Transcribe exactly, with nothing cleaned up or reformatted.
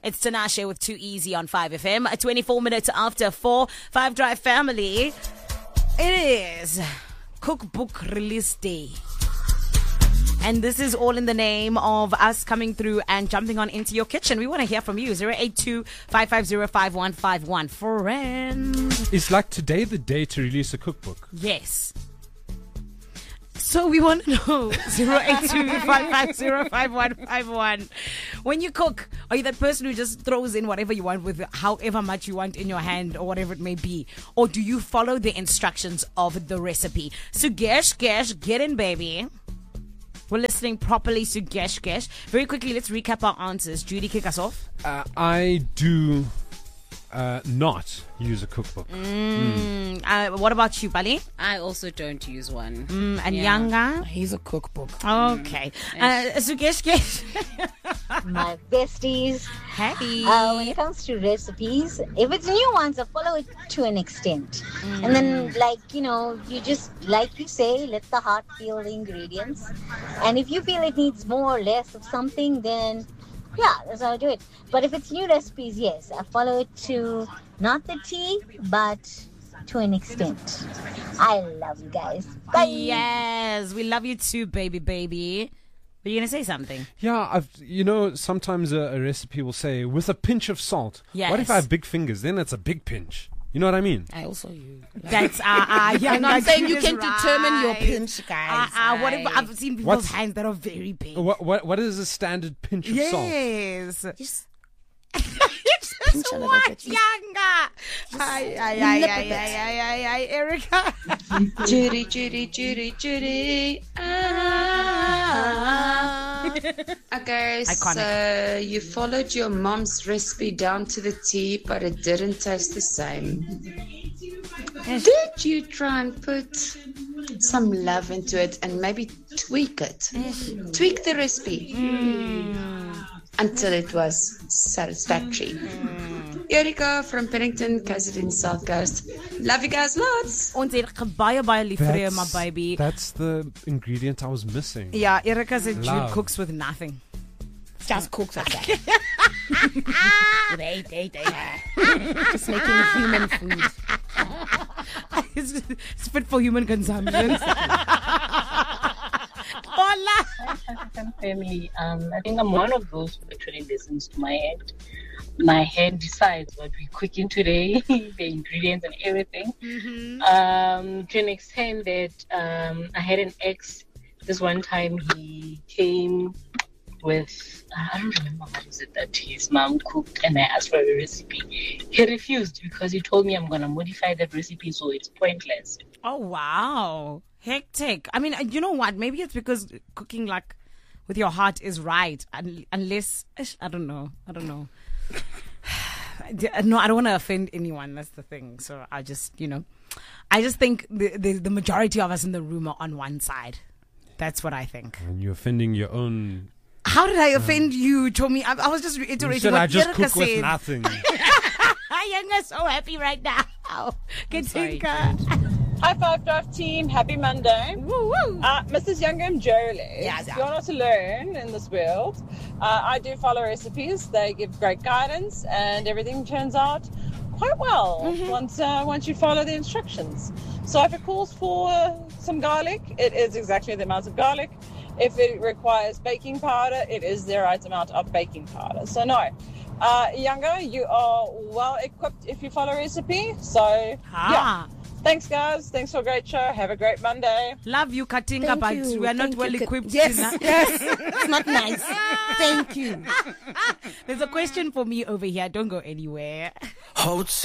It's Tinashe with Too Easy on five F M. twenty-four minutes after four. Five Drive family. It is Cookbook Release Day. And this is all in the name of us coming through and jumping on into your kitchen. We want to hear from you. zero eight two, five five zero, five one five one. Friend. Is like today the day to release a cookbook? Yes. So we want to know zero eight two, five five zero, five one five one. When you cook, are you that person who just throws in whatever you want with however much you want in your hand or whatever it may be? Or do you follow the instructions of the recipe? So Gesh, Gesh, get in, baby. We're listening properly to Gesh, Gesh. Very quickly, let's recap our answers. Judy, kick us off. Uh, I do uh, not use a cookbook. Mm. Mm. Uh, what about you, Bali? I also don't use one. Mm, and Yeah. Yanga? He's a cookbook. Okay. Mm. Uh, so Gesh, Gesh. My besties. Hey. Uh, when it comes to recipes, if it's new ones, I follow it to an extent. Mm. And then, like, you know, you just, like you say, let the heart feel the ingredients. And if you feel it needs more or less of something, then, yeah, that's how I do it. But if it's new recipes, yes, I follow it to not the T, but to an extent. I love you guys. Bye. Yes, we love you too, baby, baby. Are you going to say something? Yeah, I've you know, sometimes a, a recipe will say, with a pinch of salt. Yes. What if I have big fingers? Then it's a big pinch. You know what I mean? I also use. That's, uh, uh, yeah. I'm not saying you is can right. determine your pinch, Uh, guys. uh, what if Aye. I've seen people's What's- hands that are very big? What, what, what is a standard pinch of salt? Yes. Just It's pinch just a little what, bit. Younger? Ay, ay, ay, nip a ay, bit. ay, ay, ay, ay, Erica. Judy, Judy, Judy, Judy. Ah. Okay, Iconic. so you followed your mom's recipe down to the T, but it didn't taste the same. Did you try and put some love into it and maybe tweak it? Tweak the recipe until it was satisfactory. Erika from Pennington, K Z N South Coast. Love you guys lots. Ons het baie baie lief vir jou, my baby. That's the ingredient I was missing. Yeah, Erica said Jude Love. cooks with nothing. just cooks like that. Wait, wait, wait. Just making human food. it's, it's fit for human consumption. Hola. Family, um, I think I'm one of those who actually listens to my head. My head decides what we're cooking today, the ingredients and everything. Mm-hmm. Um, to an extent that um, I had an ex. This one time he came with, I don't remember what is it that his mom cooked, and I asked for a recipe. He refused because he told me I'm going to modify that recipe, so it's pointless. Oh, wow. Hectic. I mean, you know what? Maybe it's because cooking like with your heart is right. Un- Unless, I don't know. I don't know. No, I don't want to offend anyone. That's the thing. So I just, you know, I just think the, the, the majority of us in the room are on one side. That's what I think. And you're offending your own. How did I offend you, Tommy? I, I was just reiterating You said what I just Erica cook with said. nothing. Yanga's so happy right now. sorry, Katinka. High Five Drive team, happy Monday. Woo woo. Uh, Missus Youngam Jolie, Yeah, if yeah. you're not to learn in this world, uh, I do follow recipes. They give great guidance and everything turns out quite well Mm-hmm. once uh, once you follow the instructions. So if it calls for some garlic, it is exactly the amount of garlic. If it requires baking powder, it is the right amount of baking powder. So no. Uh, Younger, you are well equipped if you follow recipe. So Ah. yeah. Thanks, guys. Thanks for a great show. Have a great Monday. Love you, Katinka, Thank but you. we are not Thank well you, Kat- equipped. Yes, Tina. yes. It's not nice. Thank you. There's a question for me over here. Don't go anywhere. Hold